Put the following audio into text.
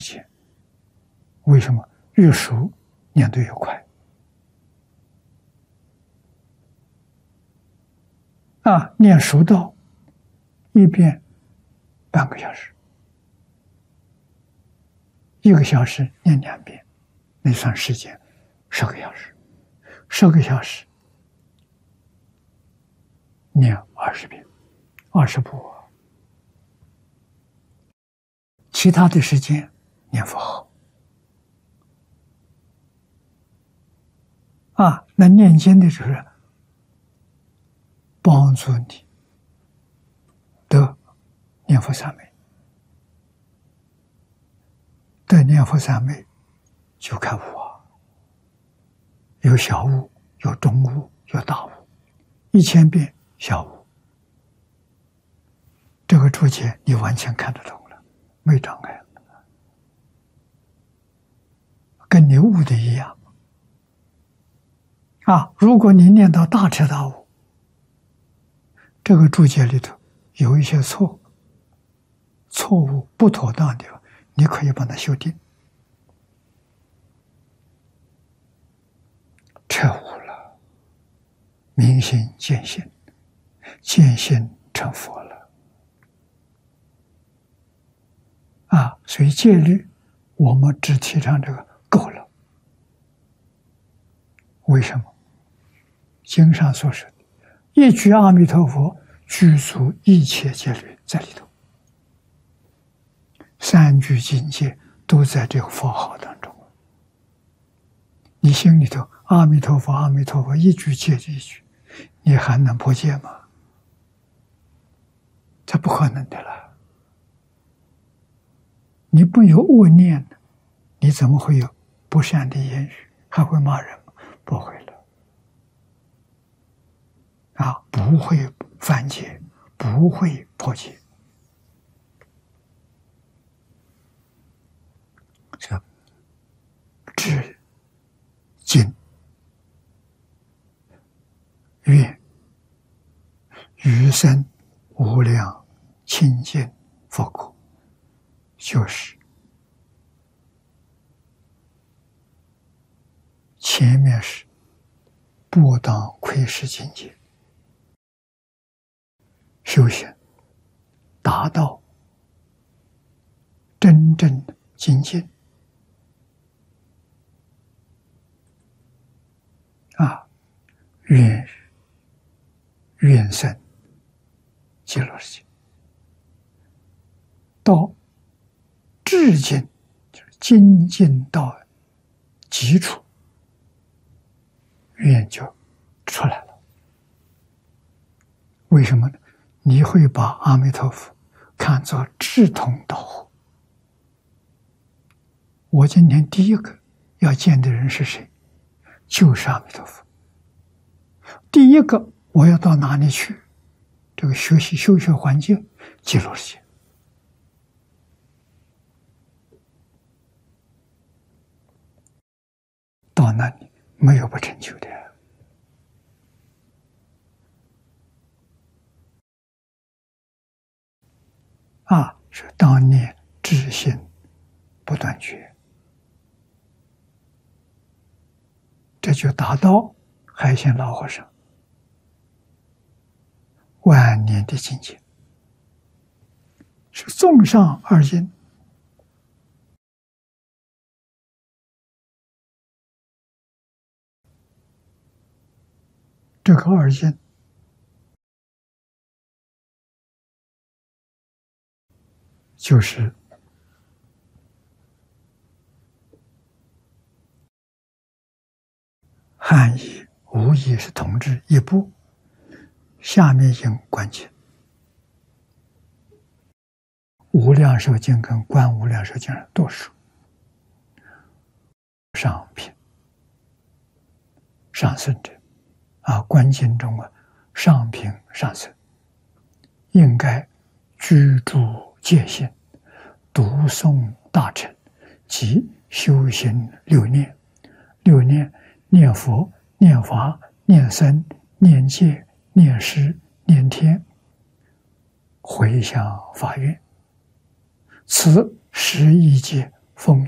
为什么越熟念得越快？念熟到一遍半个小时，1个小时念2遍，那算时间10个小时，10个小时念20遍，20部。其他的时间念佛号。那念经的时候，帮助你得念佛三昧，得念佛三昧就开悟有小悟，有中悟，有大悟，1000遍小悟，这个注解你完全看得懂了，没障碍，跟你悟的一样。如果你念到大彻大悟，这个注解里头有一些错误不妥当的地方，你可以把它修订。彻悟了，明心见性，见性成佛了。所以戒律我们只提倡这个够了。为什么？经上所说的一句阿弥陀佛具足一切戒律在里头，3句境界都在这个佛号当中。你心里头阿弥陀佛阿弥陀佛一句接着一句，你还能破戒吗？这不可能的了。你不有恶念，你怎么会有不善的言语？还会骂人吗？不会了。不会犯戒，不会破戒。至今愿余生无量清净佛果，就是前面是不当窥视境界，修行达到真正的精进愿生极乐世界，到至精，就是精进到基础，愿就出来了。为什么呢？你会把阿弥陀佛看作志同道合。我今天第一个要见的人是谁？就是阿弥陀佛。第一个我要到哪里去？这个学习修学环境，极乐世界。到那里没有不成就的。是当年知心不断绝，这就达到海鲜老和尚晚年的境界，是纵上二经。这个二经就是汉译无疑是同治一部，下面引观经、无量寿经跟观无量寿经上多数上品上僧者观经中上品上僧应该居住戒心，读诵大乘及修行6念，6念念佛、念法、念僧、念戒、念诗、念天，回向法愿，此11界风